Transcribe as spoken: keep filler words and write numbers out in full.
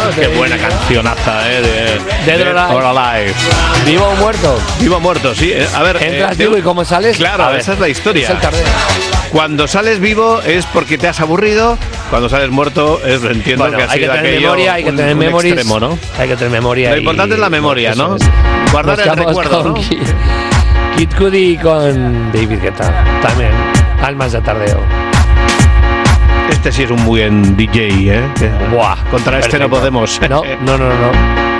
Qué buena cancionaza, ¿eh? De, Dead or Alive. or Alive. ¿Vivo o muerto? Vivo o muerto, sí. eh. A ver, Entras eh, de- vivo y cómo sales. Claro, A ver, esa es la historia. Es el tardeo. Cuando sales vivo es porque te has aburrido. Cuando sales muerto es, entiendo Bueno, que ha hay que sido tener aquello memoria, hay que un- tener un memoria. extremo, ¿no? Hay que tener memoria. Lo y- importante es la memoria, eso ¿no? es. Guardar Nos el quedamos recuerdo, con ¿no? Kid, Kid Cudi con David Guetta. También. Almas de tardeo. Este sí es un buen D J, ¿eh? Que- Buah. Contra este no perfecto. podemos. No, no, no, no.